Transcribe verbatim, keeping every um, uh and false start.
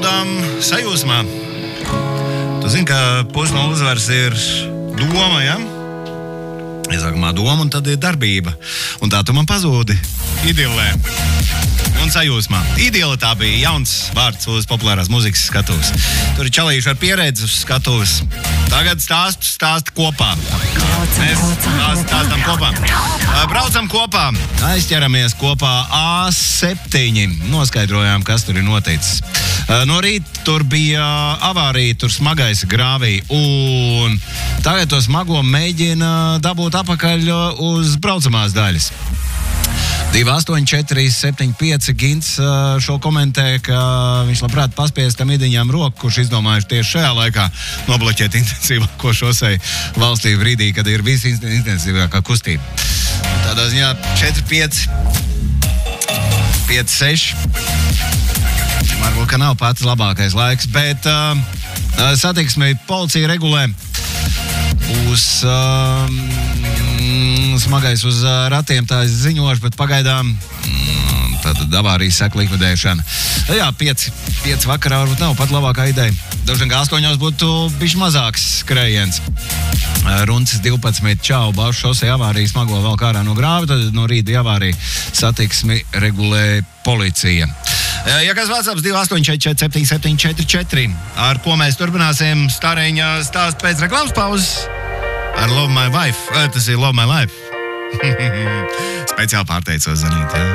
pazaudām sajūsmā. Tu zini, ka pusi no uzvaras ir doma, ja? Iesākumā doma un tad ir darbība. Un tā tu man pazūdi idilē un sajūsmā. Idila tā bija jauns vārds uz populārās muzikas skatuves. Tur ir čalīši ar pieredzi uz skatuves. Tagad stāstu stāstu kopā. Mēs stāst, stāstam kopā. Braucam kopā. Aizķeramies kopā A septiņi. Noskaidrojām, kas tur ir noticis. No rīta tur bija avārija, tur smagais grāvī. Un tagad to smago mēģina dabūt apakaļ uz braucamās daļas. divi astoņi četri septiņi pieci Gints šo komentē, ka viņš labprāt paspies tam idiņām roku, kurš izdomājuši tieši šajā laikā nobloķēt intensīvāko šoseju valstī brīdī, kad ir visintensīvākā kustība. Tādā ziņā četri pieci, pieci seši. Varbūt, ka nav pats labākais laiks, bet uh, satiksmi policija regulē. Būs uh, smagais uz uh, ratiem, tā es ziņošu, bet pagaidām mm, tad avārijas seka likvidēšana. Jā, pieci, pieci vakarā varbūt nav pat labākā ideja. Dažiem kā astoņos būtu bišķi mazāks skrējiens. Runcis divpadsmit čau, Baušu šosei avārija smago vēl kārā no grāvi, tad no rīta avārija satiksmi regulē policija. Ja kas WhatsApp divi astoņi četri septiņi septiņi četri četri, ar ko mēs turpināsim Stareņa stāstu pēc reklāmas pauzes ar Love My Wife. Tas ir Love My Life. Speciāli pārteicos, Zanīt, jā.